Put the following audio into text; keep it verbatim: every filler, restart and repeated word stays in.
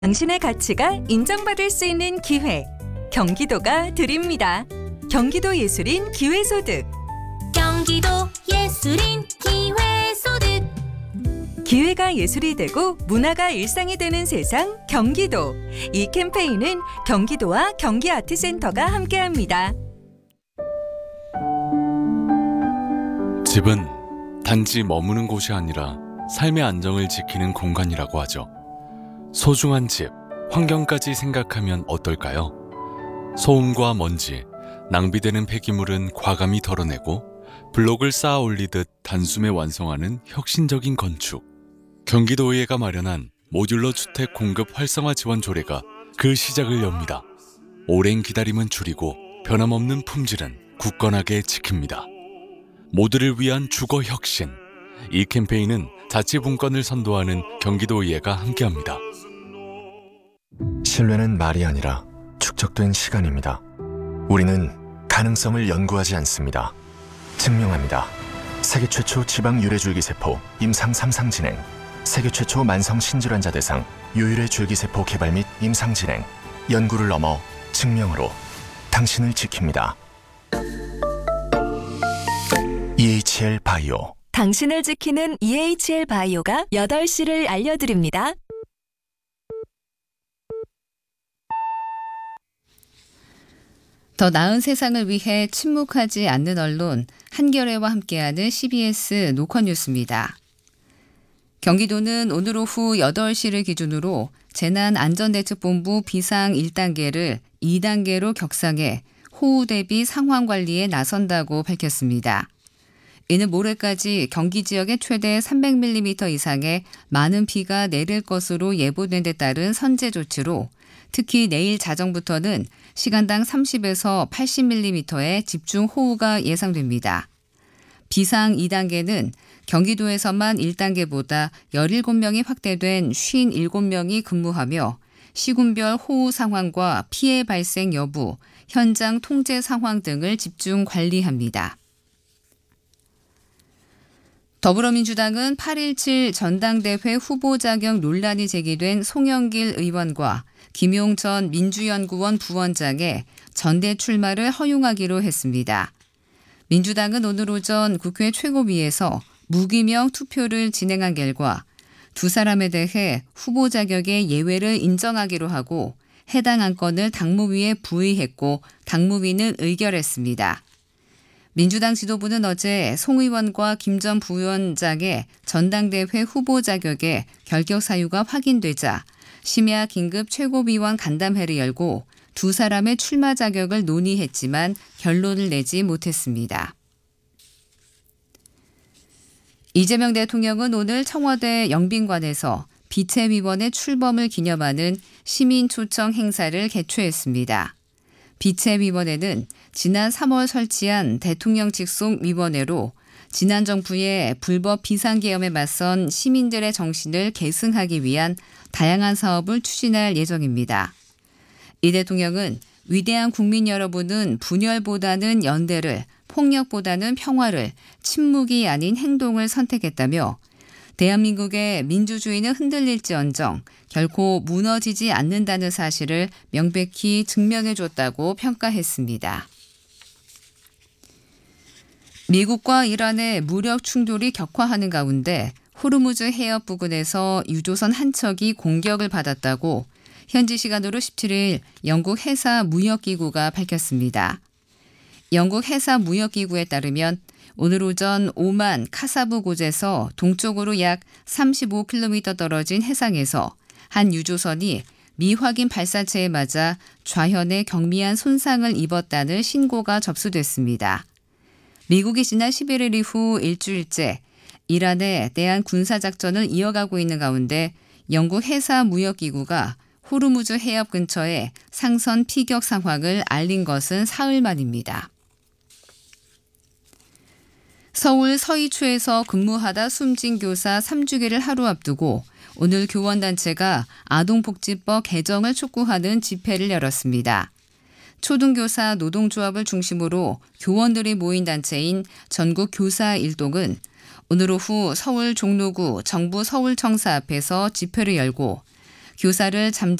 당신의 가치가 인정받을 수 있는 기회, 경기도가 드립니다. 경기도 예술인 기회소득. 경기도 예술인 기회소득. 기회가 예술이 되고 문화가 일상이 되는 세상 경기도. 이 캠페인은 경기도와 경기아트센터가 함께합니다. 집은 단지 머무는 곳이 아니라 삶의 안정을 지키는 공간이라고 하죠. 소중한 집, 환경까지 생각하면 어떨까요? 소음과 먼지, 낭비되는 폐기물은 과감히 덜어내고 블록을 쌓아 올리듯 단숨에 완성하는 혁신적인 건축. 경기도의회가 마련한 모듈러 주택 공급 활성화 지원 조례가 그 시작을 엽니다. 오랜 기다림은 줄이고 변함없는 품질은 굳건하게 지킵니다. 모두를 위한 주거 혁신. 이 캠페인은 자치분권을 선도하는 경기도의회가 함께합니다. 신뢰는 말이 아니라 축적된 시간입니다. 우리는 가능성을 연구하지 않습니다. 증명합니다. 세계 최초 지방 유래 줄기세포 임상 삼 상 진행, 세계 최초 만성 신질환자 대상 유유래 줄기세포 개발 및 임상 진행, 연구를 넘어 증명으로 당신을 지킵니다. 이에이치엘 바이오. 당신을 지키는 이에이치엘 바이오가 여덟 시를 알려드립니다. 더 나은 세상을 위해 침묵하지 않는 언론 한겨레와 함께하는 씨비에스 노컷뉴스입니다. 경기도는 오늘 오후 여덟 시를 기준으로 재난안전대책본부 비상 일 단계를 이 단계로 격상해 호우 대비 상황 관리에 나선다고 밝혔습니다. 이는 모레까지 경기 지역에 최대 삼백 밀리미터 이상의 많은 비가 내릴 것으로 예보된 데 따른 선제 조치로 특히 내일 자정부터는 시간당 삼십에서 팔십 밀리미터의 집중 호우가 예상됩니다. 비상 이 단계는 경기도에서만 일 단계보다 열일곱 명이 확대된 오십칠 명이 근무하며 시군별 호우 상황과 피해 발생 여부, 현장 통제 상황 등을 집중 관리합니다. 더불어민주당은 팔 일칠 전당대회 후보 자격 논란이 제기된 송영길 의원과 김용 전 민주연구원 부원장의 전대 출마를 허용하기로 했습니다. 민주당은 오늘 오전 국회 최고위에서 무기명 투표를 진행한 결과 두 사람에 대해 후보 자격의 예외를 인정하기로 하고 해당 안건을 당무위에 부의했고 당무위는 의결했습니다. 민주당 지도부는 어제 송 의원과 김 전 부위원장의 전당대회 후보 자격의 결격 사유가 확인되자 심야 긴급 최고위원 간담회를 열고 두 사람의 출마 자격을 논의했지만 결론을 내지 못했습니다. 이재명 대통령은 오늘 청와대 영빈관에서 비채위원회 출범을 기념하는 시민 초청 행사를 개최했습니다. 비채위원회는 지난 삼월 설치한 대통령 직속 위원회로 지난 정부의 불법 비상계엄에 맞선 시민들의 정신을 계승하기 위한 다양한 사업을 추진할 예정입니다. 이 대통령은 위대한 국민 여러분은 분열보다는 연대를, 폭력보다는 평화를, 침묵이 아닌 행동을 선택했다며 대한민국의 민주주의는 흔들릴지언정 결코 무너지지 않는다는 사실을 명백히 증명해줬다고 평가했습니다. 미국과 이란의 무력 충돌이 격화하는 가운데 호르무즈 해협 부근에서 유조선 한 척이 공격을 받았다고 현지 시간으로 십칠일 영국 해사 무역기구가 밝혔습니다. 영국 해사 무역기구에 따르면 오늘 오전 오만 카사부 곳에서 동쪽으로 약 삼십오 킬로미터 떨어진 해상에서 한 유조선이 미확인 발사체에 맞아 좌현에 경미한 손상을 입었다는 신고가 접수됐습니다. 미국이 지난 십일일 이후 일주일째 이란에 대한 군사작전을 이어가고 있는 가운데 영국 해사 무역기구가 호르무즈 해협 근처에 상선 피격 상황을 알린 것은 사흘 만입니다. 서울 서희초에서 근무하다 숨진 교사 삼 주기를 하루 앞두고 오늘 교원단체가 아동복지법 개정을 촉구하는 집회를 열었습니다. 초등교사 노동조합을 중심으로 교원들이 모인 단체인 전국교사일동은 오늘 오후 서울 종로구 정부 서울청사 앞에서 집회를 열고 교사를 잠